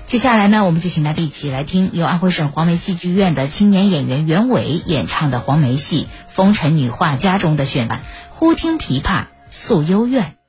接下来呢，我们就请大家一起来听由安徽省黄梅戏剧院的青年演员袁伟演唱的黄梅戏《风尘女画家》中的选段《忽听琵琶诉幽怨》。